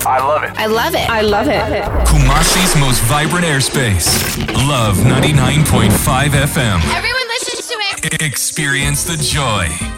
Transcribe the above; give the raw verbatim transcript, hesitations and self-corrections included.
I love it. I love it. I love it. Kumasi's most vibrant airspace. Love ninety-nine point five F M. Everyone listens to it. Experience the joy.